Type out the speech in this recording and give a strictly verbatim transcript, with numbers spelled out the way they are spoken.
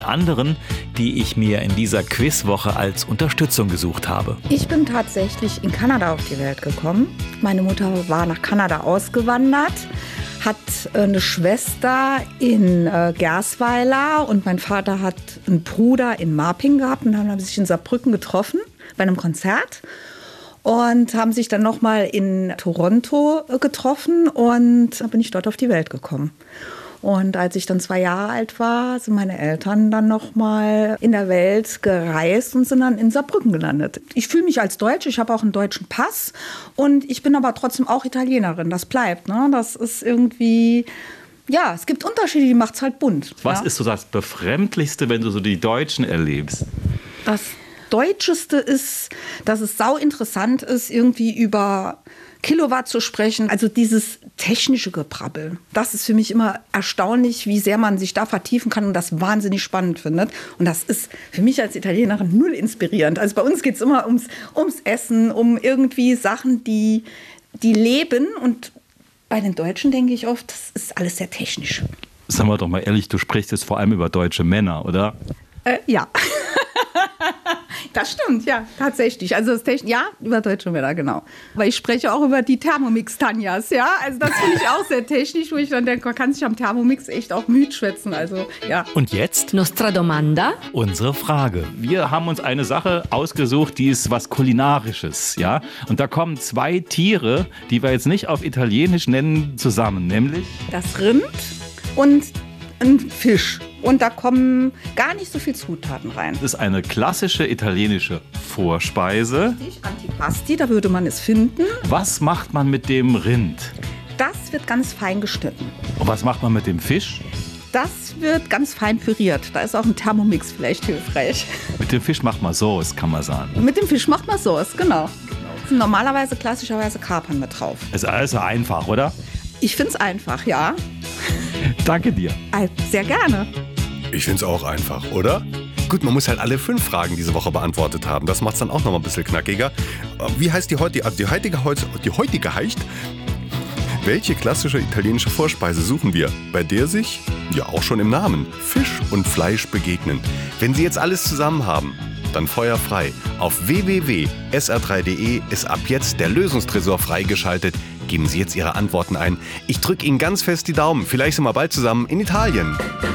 Anderen, die ich mir in dieser Quizwoche als Unterstützung gesucht habe. Ich bin tatsächlich in Kanada auf die Welt gekommen. Meine Mutter war nach Kanada ausgewandert, hat eine Schwester in äh, Gersweiler und mein Vater hat einen Bruder in Marping gehabt und haben sich in Saarbrücken getroffen bei einem Konzert und haben sich dann nochmal in Toronto getroffen und dann bin ich dort auf die Welt gekommen. Und als ich dann zwei Jahre alt war, sind meine Eltern dann noch mal in der Welt gereist und sind dann in Saarbrücken gelandet. Ich fühle mich als Deutsche, ich habe auch einen deutschen Pass und ich bin aber trotzdem auch Italienerin. Das bleibt, ne? Das ist irgendwie, ja, es gibt Unterschiede, die macht es halt bunt. Was ja? ist so das Befremdlichste, wenn du so die Deutschen erlebst? Das Deutscheste ist, dass es sau interessant ist, irgendwie über Kilowatt zu sprechen, also dieses technische Gebrabbel. Das ist für mich immer erstaunlich, wie sehr man sich da vertiefen kann und das wahnsinnig spannend findet. Und das ist für mich als Italienerin null inspirierend. Also bei uns geht es immer ums, ums Essen, um irgendwie Sachen, die, die leben. Und bei den Deutschen denke ich oft, das ist alles sehr technisch. Sagen wir doch mal ehrlich, du sprichst jetzt vor allem über deutsche Männer, oder? Äh, ja. Das stimmt, ja, tatsächlich. Also das Techn- ja, über deutsche Männer, genau. Aber ich spreche auch über die Thermomix-Tanjas, ja. Also das finde ich auch sehr technisch, wo ich dann denke, man kann sich am Thermomix echt auch müde schwätzen. Also, ja. Und jetzt? Nostra domanda. Unsere Frage. Wir haben uns eine Sache ausgesucht, die ist was Kulinarisches, ja. Und da kommen zwei Tiere, die wir jetzt nicht auf Italienisch nennen, zusammen, nämlich das Rind und ein Fisch. Und da kommen gar nicht so viel Zutaten rein. Das ist eine klassische italienische Vorspeise. Antipasti, da würde man es finden. Was macht man mit dem Rind? Das wird ganz fein geschnitten. Und was macht man mit dem Fisch? Das wird ganz fein püriert. Da ist auch ein Thermomix vielleicht hilfreich. Mit dem Fisch macht man Sauce, kann man sagen. Mit dem Fisch macht man Sauce, genau. Da sind normalerweise klassischerweise Kapern mit drauf. Ist also einfach, oder? Ich finde es einfach, ja. Danke dir. Sehr gerne. Ich finde es auch einfach, oder? Gut, man muss halt alle fünf Fragen diese Woche beantwortet haben. Das macht es dann auch noch mal ein bisschen knackiger. Wie heißt die heutige, die heutige, die heutige heißt? Welche klassische italienische Vorspeise suchen wir, bei der sich, ja auch schon im Namen, Fisch und Fleisch begegnen? Wenn Sie jetzt alles zusammen haben, dann Feuer frei. Auf w w w punkt s r drei punkt d e ist ab jetzt der Lösungstresor freigeschaltet. Geben Sie jetzt Ihre Antworten ein. Ich drücke Ihnen ganz fest die Daumen. Vielleicht sind wir bald zusammen in Italien.